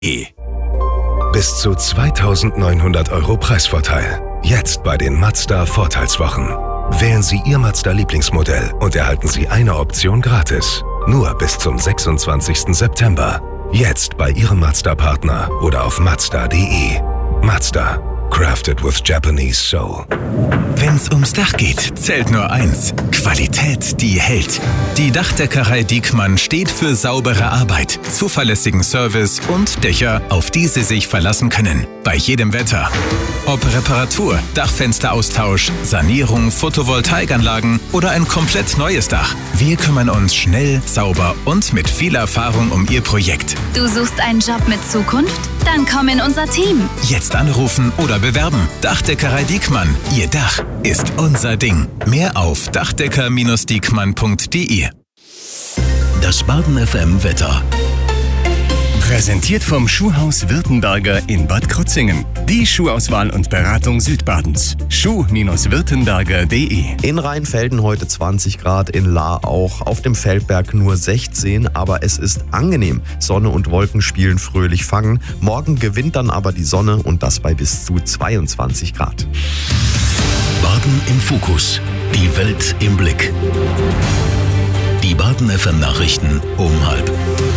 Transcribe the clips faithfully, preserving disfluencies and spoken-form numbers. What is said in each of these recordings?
Bis zu zweitausendneunhundert Euro Preisvorteil. Jetzt bei den Mazda Vorteilswochen. Wählen Sie Ihr Mazda-Lieblingsmodell und erhalten Sie eine Option gratis. Nur bis zum sechsundzwanzigsten September. Jetzt bei Ihrem Mazda-Partner oder auf mazda punkt de. Mazda. Crafted with Japanese soul. Wenn's ums Dach geht, zählt nur eins. Qualität, die hält. Die Dachdeckerei Diekmann steht für saubere Arbeit, zuverlässigen Service und Dächer, auf die Sie sich verlassen können. Bei jedem Wetter. Ob Reparatur, Dachfensteraustausch, Sanierung, Photovoltaikanlagen oder ein komplett neues Dach. Wir kümmern uns schnell, sauber und mit viel Erfahrung um Ihr Projekt. Du suchst einen Job mit Zukunft? Dann komm in unser Team. Jetzt anrufen oder bewerben. Dachdeckerei Diekmann. Ihr Dach ist unser Ding. Mehr auf dachdecker Bindestrich diekmann punkt de. Das Baden F M Wetter. Präsentiert vom Schuhhaus Württemberger in Bad Krozingen. Die Schuhauswahl und Beratung Südbadens. schuh Württemberger punkt de. In Rheinfelden heute zwanzig Grad, in Lahr auch, auf dem Feldberg nur sechzehn, aber es ist angenehm. Sonne und Wolken spielen fröhlich Fangen. Morgen gewinnt dann aber die Sonne und das bei bis zu zweiundzwanzig Grad. Baden im Fokus. Die Welt im Blick. Die Baden F M Nachrichten um halb.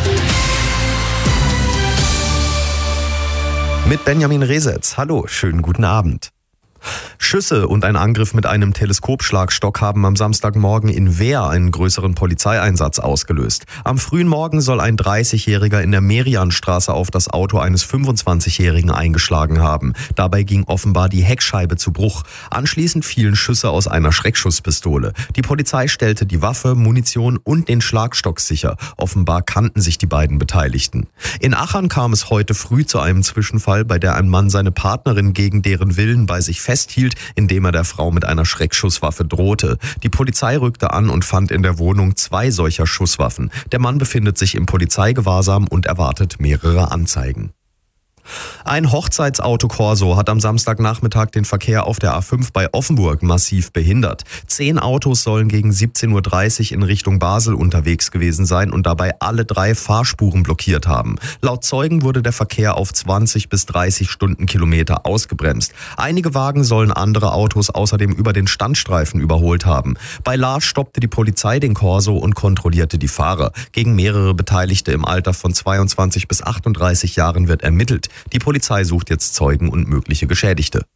Mit Benjamin Resetz. Hallo, schönen guten Abend. Schüsse und ein Angriff mit einem Teleskopschlagstock haben am Samstagmorgen in Wehr einen größeren Polizeieinsatz ausgelöst. Am frühen Morgen soll ein dreißigjähriger in der Merianstraße auf das Auto eines fünfundzwanzigjährigen eingeschlagen haben. Dabei ging offenbar die Heckscheibe zu Bruch. Anschließend fielen Schüsse aus einer Schreckschusspistole. Die Polizei stellte die Waffe, Munition und den Schlagstock sicher. Offenbar kannten sich die beiden Beteiligten. In Achern kam es heute früh zu einem Zwischenfall, bei der ein Mann seine Partnerin gegen deren Willen bei sich festhielt, indem er der Frau mit einer Schreckschusswaffe drohte. Die Polizei rückte an und fand in der Wohnung zwei solcher Schusswaffen. Der Mann befindet sich im Polizeigewahrsam und erwartet mehrere Anzeigen. Ein Hochzeitsauto-Corso hat am Samstagnachmittag den Verkehr auf der A fünf bei Offenburg massiv behindert. Zehn Autos sollen gegen siebzehn Uhr dreißig in Richtung Basel unterwegs gewesen sein und dabei alle drei Fahrspuren blockiert haben. Laut Zeugen wurde der Verkehr auf zwanzig bis dreißig Stundenkilometer ausgebremst. Einige Wagen sollen andere Autos außerdem über den Standstreifen überholt haben. Bei Lars stoppte die Polizei den Corso und kontrollierte die Fahrer. Gegen mehrere Beteiligte im Alter von zweiundzwanzig bis achtunddreißig Jahren wird ermittelt. Die Polizei sucht jetzt Zeugen und mögliche Geschädigte.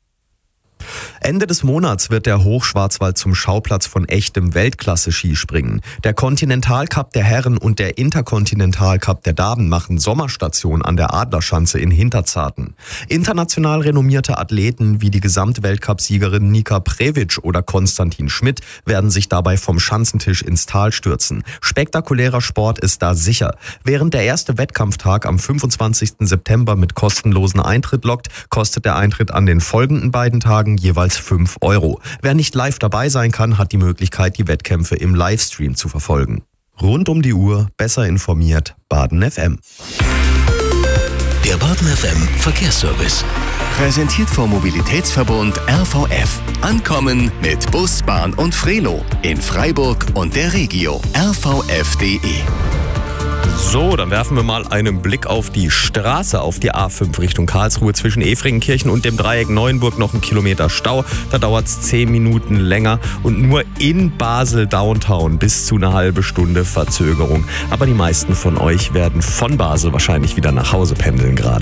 Ende des Monats wird der Hochschwarzwald zum Schauplatz von echtem Weltklasse-Skispringen. Der Continental-Cup der Herren und der Intercontinental-Cup der Damen machen Sommerstation an der Adlerschanze in Hinterzarten. International renommierte Athleten wie die Gesamtweltcup-Siegerin Nika Previc oder Konstantin Schmidt werden sich dabei vom Schanzentisch ins Tal stürzen. Spektakulärer Sport ist da sicher. Während der erste Wettkampftag am fünfundzwanzigsten September mit kostenlosen Eintritt lockt, kostet der Eintritt an den folgenden beiden Tagen jeweils fünf Euro. Wer nicht live dabei sein kann, hat die Möglichkeit, die Wettkämpfe im Livestream zu verfolgen. Rund um die Uhr, besser informiert, Baden F M. Der Baden F M Verkehrsservice. Präsentiert vom Mobilitätsverbund R V F. Ankommen mit Bus, Bahn und Frelo in Freiburg und der Regio. r v f punkt de. So, dann werfen wir mal einen Blick auf die Straße, auf die A fünf Richtung Karlsruhe zwischen Efringenkirchen und dem Dreieck Neuenburg. Noch ein Kilometer Stau, da dauert es zehn Minuten länger und nur in Basel Downtown bis zu eine halbe Stunde Verzögerung. Aber die meisten von euch werden von Basel wahrscheinlich wieder nach Hause pendeln gerade.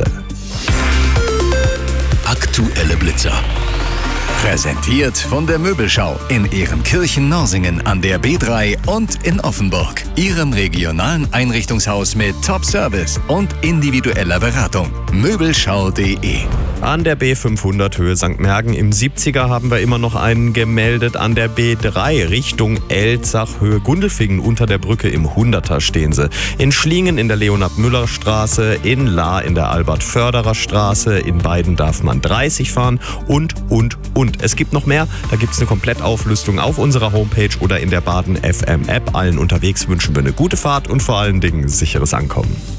Aktuelle Blitzer. Präsentiert von der Möbelschau in Ehrenkirchen-Norsingen an der B drei und in Offenburg. Ihrem regionalen Einrichtungshaus mit Top-Service und individueller Beratung. Möbelschau punkt de. An der B fünfhundert Höhe Sankt Mergen im siebziger haben wir immer noch einen gemeldet. An der B drei Richtung Elzach Höhe Gundelfingen unter der Brücke im hunderter stehen sie. In Schlingen in der Leonhard-Müller-Straße, in Lahr in der Albert-Förderer-Straße. In beiden darf man dreißig fahren und, und, und. Es gibt noch mehr. Da gibt es eine Komplettauflistung auf unserer Homepage oder in der Baden F M App. Allen unterwegs wünschen wir eine gute Fahrt und vor allen Dingen sicheres Ankommen.